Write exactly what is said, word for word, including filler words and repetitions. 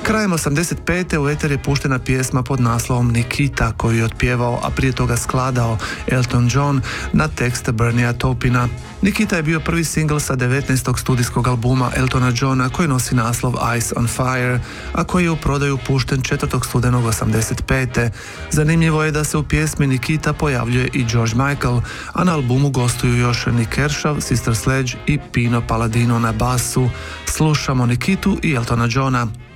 Krajem osamdeset pete u eter je puštena pjesma pod naslovom Nikita, koju je otpjevao, a prije toga skladao Elton John na tekst Berniea Taupina. Nikita je bio prvi singl sa devetnaestog studijskog albuma Eltona Johna koji nosi naslov Ice on Fire, a koji je u prodaju pušten četvrtog studenog osamdeset pete. Zanimljivo je da se u pjesmi Nikita pojavljuje i George Michael, a na albumu gostuju još Nick Kershaw, Sister Sledge i Pino Palladino na basu. Slušamo Nikitu i Eltona Johna.